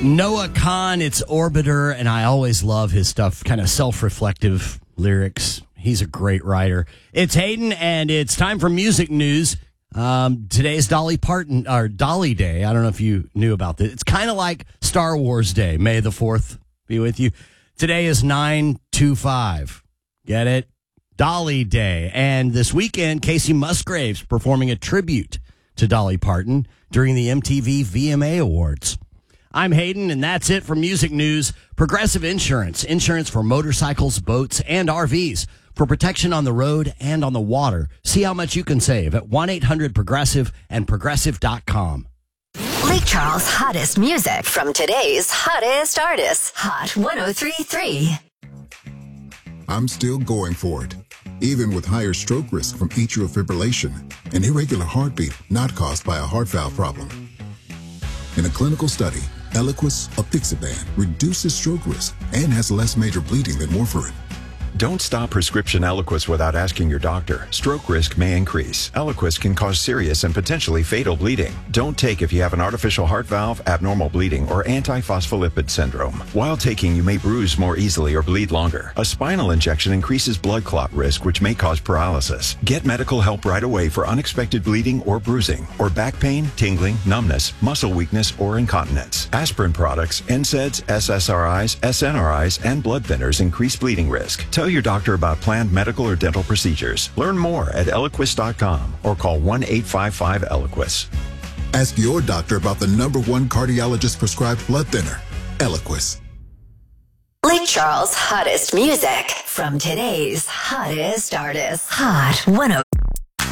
Noah Kahn, it's Orbiter, and I always love his stuff, kind of self-reflective lyrics. He's a great writer. It's Hayden, and it's time for music news. Today's Dolly Parton, or Dolly Day. I don't know if you knew about this. It's kind of like Star Wars Day. May the 4th be with you. Today is 9/25. Get it? Dolly Day. And this weekend, Casey Musgraves performing a tribute to Dolly Parton during the MTV VMA Awards. I'm Hayden, and that's it for music news. Progressive Insurance. Insurance for motorcycles, boats, and RVs. For protection on the road and on the water. See how much you can save at 1-800-PROGRESSIVE and Progressive.com. Lake Charles' hottest music from today's hottest artists. Hot 103.3. I'm still going for it, even with higher stroke risk from atrial fibrillation, an irregular heartbeat not caused by a heart valve problem. In a clinical study, Eliquis apixaban reduces stroke risk and has less major bleeding than warfarin. Don't stop prescription Eliquis without asking your doctor. Stroke risk may increase. Eliquis can cause serious and potentially fatal bleeding. Don't take if you have an artificial heart valve, abnormal bleeding, or antiphospholipid syndrome. While taking, you may bruise more easily or bleed longer. A spinal injection increases blood clot risk, which may cause paralysis. Get medical help right away for unexpected bleeding or bruising, or back pain, tingling, numbness, muscle weakness, or incontinence. Aspirin products, NSAIDs, SSRIs, SNRIs, and blood thinners increase bleeding risk. Tell your doctor about planned medical or dental procedures. Learn more at Eliquis.com or call 1-855-ELIQUIS. Ask your doctor about the #1 cardiologist prescribed blood thinner, Eliquis. Lake Charles' hottest music from today's hottest artists. Hot 103.